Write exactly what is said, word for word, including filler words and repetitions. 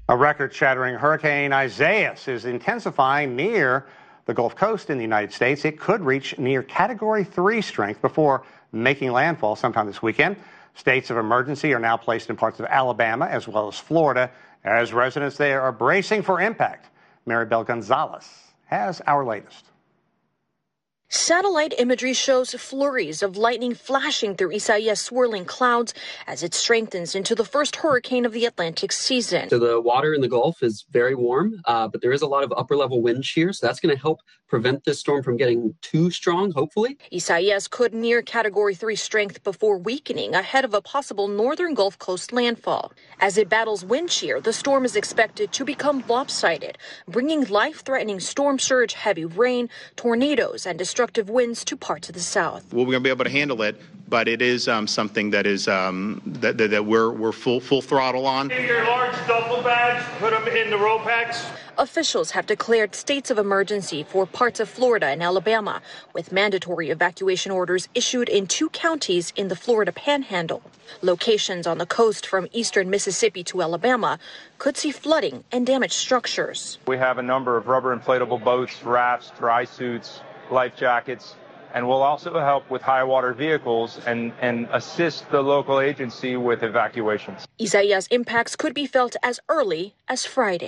A record-shattering Hurricane Isaias is intensifying near the Gulf Coast in the United States. It could reach near Category three strength before making landfall sometime this weekend. States of emergency are now placed in parts of Alabama as well as Florida as residents there are bracing for impact. Maribel Gonzalez has our latest. Satellite imagery shows flurries of lightning flashing through Isaias' swirling clouds as it strengthens into the first hurricane of the Atlantic season. So the water in the Gulf is very warm, uh, but there is a lot of upper level wind shear, so that's going to help prevent this storm from getting too strong, hopefully. Isaias could near Category three strength before weakening ahead of a possible northern Gulf Coast landfall. As it battles wind shear, the storm is expected to become lopsided, bringing life-threatening storm surge, heavy rain, tornadoes, and destruction. Destructive winds to parts of the south. Well, we're going to be able to handle it, but it is um, something that is um, that, that, that we're we're full full throttle on. Take your large duffel bags, put them in the row packs. Officials have declared states of emergency for parts of Florida and Alabama, with mandatory evacuation orders issued in two counties in the Florida Panhandle. Locations on the coast from eastern Mississippi to Alabama could see flooding and damaged structures. We have a number of rubber inflatable boats, rafts, dry suits, life jackets, and we'll also help with high water vehicles and, and assist the local agency with evacuations. Isaias' impacts could be felt as early as Friday.